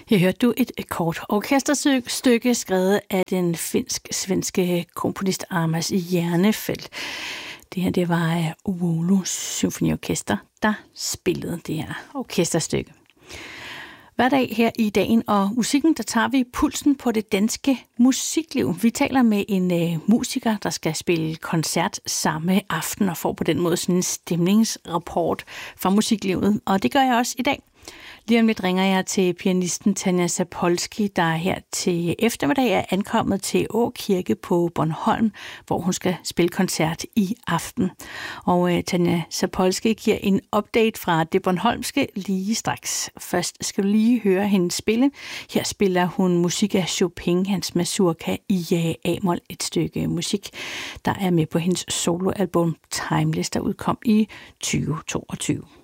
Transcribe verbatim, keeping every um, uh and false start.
Her hørte du et kort orkesterstykke skrevet af den finsk-svenske komponist Amas Järnefelt. Det her det var Oulu Symfoniorkester, der spillede det her orkesterstykke. Hver dag her i Dagen og Musikken, der tager vi pulsen på det danske musikliv. Vi taler med en øh, musiker, der skal spille koncert samme aften og får på den måde sådan en stemningsrapport fra musiklivet. Og det gør jeg også i dag. Lige om lidt ringer jeg til pianisten Tanja Zapolski, der her til eftermiddag er ankommet til Åkirke på Bornholm, hvor hun skal spille koncert i aften. Og uh, Tanja Zapolski giver en update fra det bornholmske lige straks. Først skal du lige høre hende spille. Her spiller hun musik af Chopin, hans mazurka i A-mol, et stykke musik, der er med på hendes soloalbum Timeless, der udkom i tyve toogtyve.